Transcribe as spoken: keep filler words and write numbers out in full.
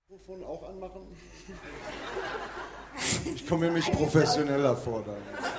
Mikrofon auch anmachen? Ich komme mir nämlich professioneller vor dann.